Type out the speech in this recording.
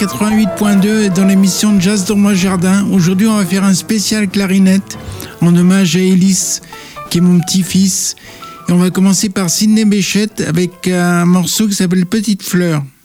88.2 dans l'émission de Jazz dans mon jardin. Aujourd'hui, on va faire un spécial clarinette en hommage à Ellis, qui est mon petit-fils. Et on va commencer par Sidney Bechet avec un morceau qui s'appelle Petite Fleur.